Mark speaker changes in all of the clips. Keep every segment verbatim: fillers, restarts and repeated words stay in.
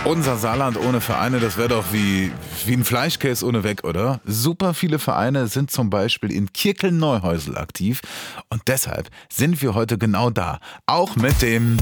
Speaker 1: Unser Saarland ohne Vereine, das wäre doch wie, wie ein Fleischkäse ohne Weg, oder? Super viele Vereine sind zum Beispiel in Kirkelneuhäusel aktiv und deshalb sind wir heute genau da. Auch mit dem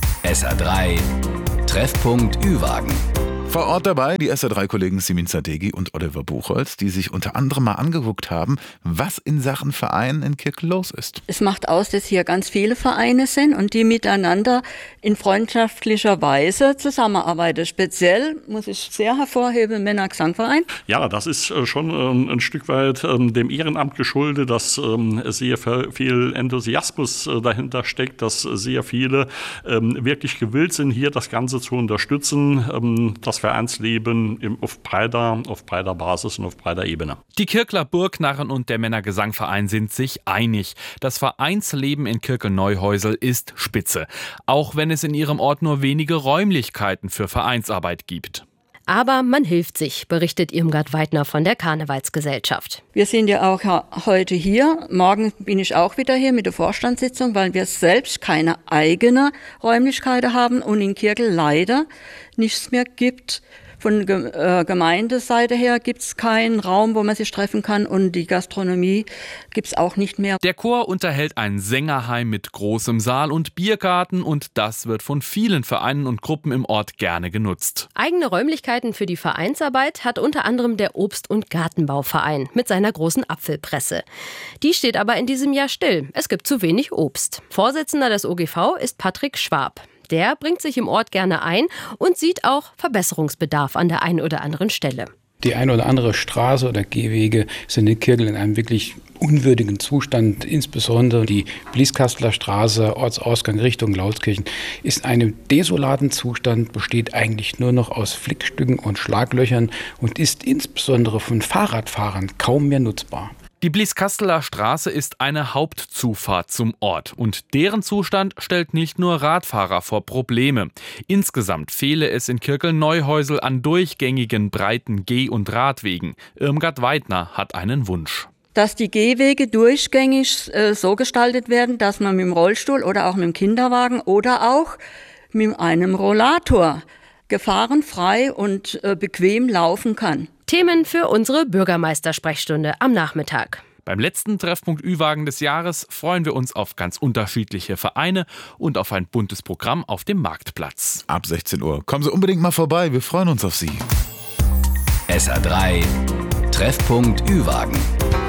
Speaker 2: S R drei Treffpunkt Ü-Wagen.
Speaker 1: Vor Ort dabei die S R drei Kollegen Simin Zadegi und Oliver Buchholz, die sich unter anderem mal angeguckt haben, was in Sachen Vereinen in Kirkel los ist.
Speaker 3: Es macht aus, dass hier ganz viele Vereine sind und die miteinander in freundschaftlicher Weise zusammenarbeiten. Speziell muss ich sehr hervorheben, Männergesangverein.
Speaker 4: Ja, das ist schon ein Stück weit dem Ehrenamt geschuldet, dass sehr viel Enthusiasmus dahinter steckt, dass sehr viele wirklich gewillt sind, hier das Ganze zu unterstützen. Das Vereinsleben auf breiter, auf breiter Basis und auf breiter Ebene.
Speaker 5: Die Kirkler Burgnarren und der Männergesangverein sind sich einig. Das Vereinsleben in Kirkel-Neuhäusel ist spitze. Auch wenn es in ihrem Ort nur wenige Räumlichkeiten für Vereinsarbeit gibt.
Speaker 6: Aber man hilft sich, berichtet Irmgard Weidner von der Karnevalsgesellschaft.
Speaker 3: Wir sind ja auch heute hier. Morgen bin ich auch wieder hier mit der Vorstandssitzung, weil wir selbst keine eigene Räumlichkeiten haben und in Kirkel leider nichts mehr gibt. Von äh, Gemeindeseite her gibt es keinen Raum, wo man sich treffen kann und die Gastronomie gibt es auch nicht mehr.
Speaker 5: Der Chor unterhält ein Sängerheim mit großem Saal und Biergarten und das wird von vielen Vereinen und Gruppen im Ort gerne genutzt.
Speaker 6: Eigene Räumlichkeiten für die Vereinsarbeit hat unter anderem der Obst- und Gartenbauverein mit seiner großen Apfelpresse. Die steht aber in diesem Jahr still. Es gibt zu wenig Obst. Vorsitzender des O G V ist Patrick Schwab. Der bringt sich im Ort gerne ein und sieht auch Verbesserungsbedarf an der einen oder anderen Stelle.
Speaker 7: Die eine oder andere Straße oder Gehwege sind in Kirkel in einem wirklich unwürdigen Zustand. Insbesondere die Blieskastler Straße, Ortsausgang Richtung Lauskirchen, ist in einem desolaten Zustand, besteht eigentlich nur noch aus Flickstücken und Schlaglöchern und ist insbesondere von Fahrradfahrern kaum mehr nutzbar.
Speaker 5: Die Blieskasseler Straße ist eine Hauptzufahrt zum Ort und deren Zustand stellt nicht nur Radfahrer vor Probleme. Insgesamt fehle es in Kirkel-Neuhäusel an durchgängigen, breiten Geh- und Radwegen. Irmgard Weidner hat einen Wunsch.
Speaker 3: Dass die Gehwege durchgängig äh, so gestaltet werden, dass man mit dem Rollstuhl oder auch mit dem Kinderwagen oder auch mit einem Rollator gefahrenfrei und äh, bequem laufen kann.
Speaker 6: Themen für unsere Bürgermeistersprechstunde am Nachmittag.
Speaker 5: Beim letzten Treffpunkt Ü-Wagen des Jahres freuen wir uns auf ganz unterschiedliche Vereine und auf ein buntes Programm auf dem Marktplatz.
Speaker 1: Ab sechzehn Uhr. Kommen Sie unbedingt mal vorbei, wir freuen uns auf Sie.
Speaker 2: S R drei Treffpunkt Ü-Wagen.